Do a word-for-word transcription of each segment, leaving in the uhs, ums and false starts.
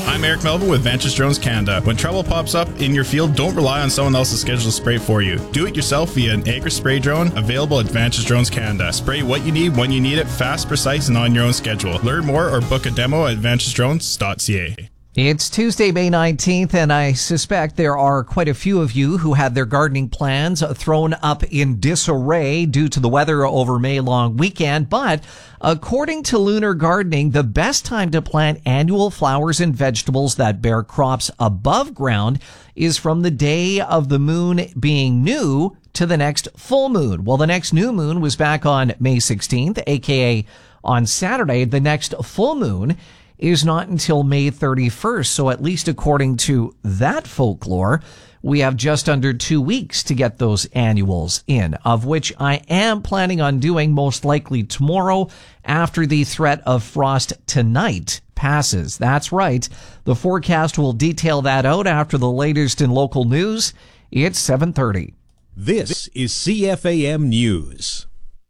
I'm Eric Melville with Vantage Drones Canada. When trouble pops up in your field, don't rely on someone else's schedule to spray for you. Do it yourself via an Agri Spray drone available at Vantage Drones Canada. Spray what you need when you need it, fast, precise, and on your own schedule. Learn more or book a demo at vantage drones dot c a. It's Tuesday, May nineteenth, and I suspect there are quite a few of you who had their gardening plans thrown up in disarray due to the weather over May long weekend. But according to Lunar Gardening, the best time to plant annual flowers and vegetables that bear crops above ground is from the day of the moon being new to the next full moon. Well, the next new moon was back on May sixteenth, aka on Saturday. The next full moon is not until May thirty-first. So at least according to that folklore, we have just under two weeks to get those annuals in, of which I am planning on doing most likely tomorrow after the threat of frost tonight passes. That's right. The forecast will detail that out after the latest in local news. It's seven thirty. This is C F A M News.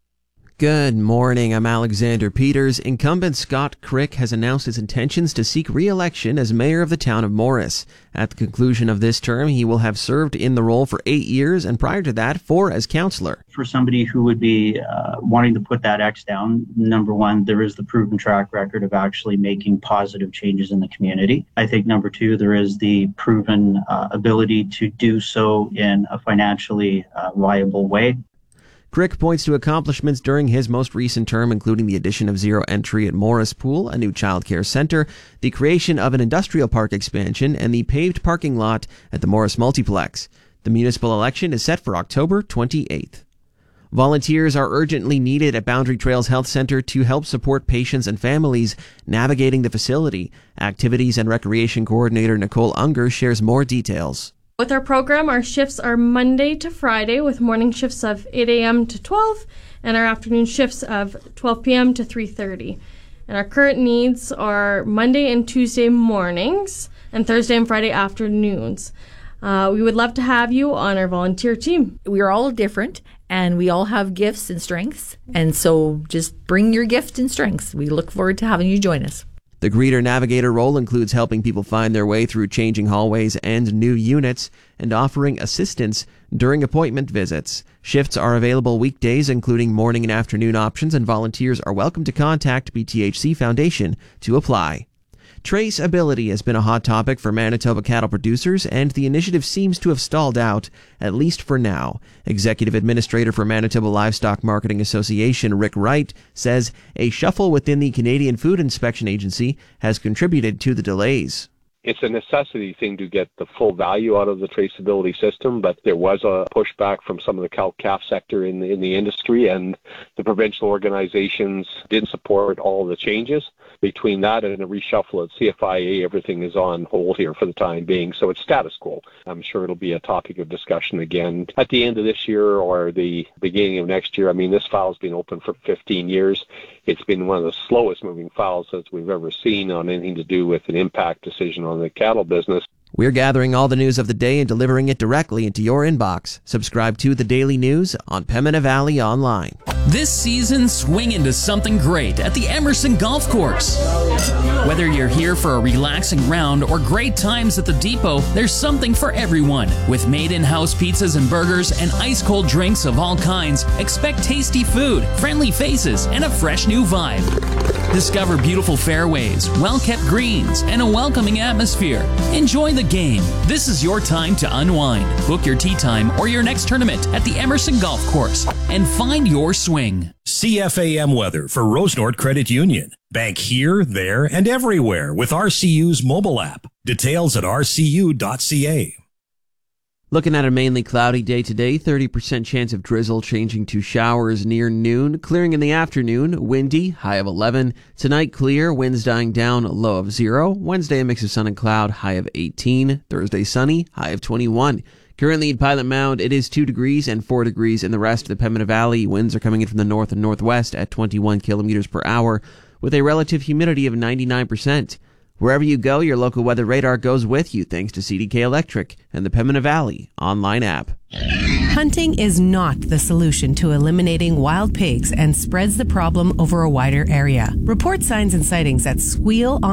Good morning, I'm Alexander Peters. Incumbent Scott Crick has announced his intentions to seek re-election as mayor of the town of Morris. At the conclusion of this term, he will have served in the role for eight years and prior to that, four as councillor. For somebody who would be uh, wanting to put that X down, number one, there is the proven track record of actually making positive changes in the community. I think number two, there is the proven uh, ability to do so in a financially uh, viable way. Crick points to accomplishments during his most recent term, including the addition of zero entry at Morris Pool, a new childcare center, the creation of an industrial park expansion, and the paved parking lot at the Morris Multiplex. The municipal election is set for October twenty-eighth. Volunteers are urgently needed at Boundary Trails Health Center to help support patients and families navigating the facility. Activities and Recreation Coordinator Nicole Unger shares more details. With our program, our shifts are Monday to Friday with morning shifts of eight a.m. to twelve and our afternoon shifts of twelve p.m. to three thirty. And our current needs are Monday and Tuesday mornings and Thursday and Friday afternoons. Uh, we would love to have you on our volunteer team. We are all different and we all have gifts and strengths. And so just bring your gifts and strengths. We look forward to having you join us. The greeter navigator role includes helping people find their way through changing hallways and new units and offering assistance during appointment visits. Shifts are available weekdays, including morning and afternoon options, and volunteers are welcome to contact B T H C Foundation to apply. Traceability has been a hot topic for Manitoba cattle producers, and the initiative seems to have stalled out, at least for now. Executive Administrator for Manitoba Livestock Marketing Association, Rick Wright, says a shuffle within the Canadian Food Inspection Agency has contributed to the delays. It's a necessity thing to get the full value out of the traceability system, but there was a pushback from some of the cow-calf sector in the, in the industry, and the provincial organizations did support all the changes. Between that and a reshuffle at C F I A, everything is on hold here for the time being, so it's status quo. I'm sure it'll be a topic of discussion again at the end of this year or the beginning of next year. I mean, this file's been open for fifteen years. It's been one of the slowest moving files that we've ever seen on anything to do with an impact decision on the cattle business. We're gathering all the news of the day and delivering it directly into your inbox. Subscribe to The Daily News on Pembina Valley Online. This season, swing into something great at the Emerson Golf Course. Whether you're here for a relaxing round or great times at the depot, there's something for everyone. With made-in-house pizzas and burgers and ice-cold drinks of all kinds, expect tasty food, friendly faces, and a fresh new vibe. Discover beautiful fairways, well-kept greens, and a welcoming atmosphere. Enjoy the game. This is your time to unwind. Book your tee time or your next tournament at the Emerson Golf Course and find your swing. C F A M weather for Rosenort Credit Union. Bank here, there, and everywhere with R C U's mobile app. Details at r c u dot c a. Looking at a mainly cloudy day today, thirty percent chance of drizzle changing to showers near noon, clearing in the afternoon, windy, high of eleven. Tonight clear, winds dying down, low of zero. Wednesday a mix of sun and cloud, high of eighteen. Thursday sunny, high of twenty-one. Currently in Pilot Mound, it is two degrees and four degrees in the rest of the Pembina Valley. Winds are coming in from the north and northwest at twenty-one kilometers per hour with a relative humidity of ninety-nine percent. Wherever you go, your local weather radar goes with you thanks to C D K Electric and the Pembina Valley online app. Hunting is not the solution to eliminating wild pigs and spreads the problem over a wider area. Report signs and sightings at Squeal